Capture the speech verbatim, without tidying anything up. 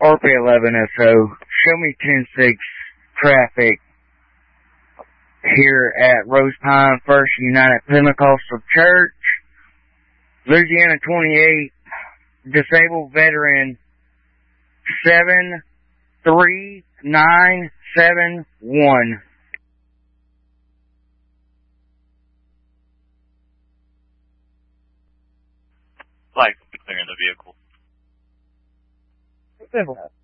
R P eleven S O. Show me ten six traffic here at Rose Pine First United Pentecostal Church. Louisiana twenty-eight, disabled veteran seven three nine seven one. Like clearing the vehicle. Simple.